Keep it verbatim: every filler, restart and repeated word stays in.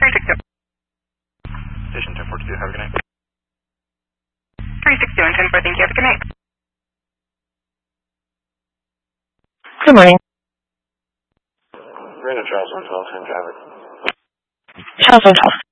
three six two. Station ten forty-two, have a good night. three six two and ten four, thank you. Have a good night. Good morning. Random Charles one twelve, ten traffic. Charles one twelve.